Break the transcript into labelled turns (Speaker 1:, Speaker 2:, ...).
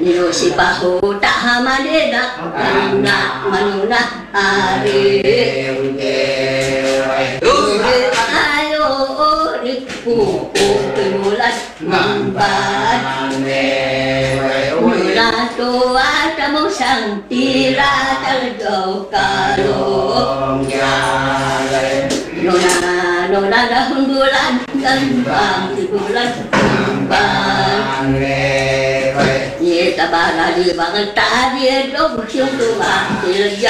Speaker 1: Nino si paho tahamadeda Nana manuna ari Uri ayo ori pupu pimulat mambat Nuna toa tamo sang tira taljo kalong Nona dahun bulan gambang di bulan gambang Ye tabara di bangan tadi dong siung tua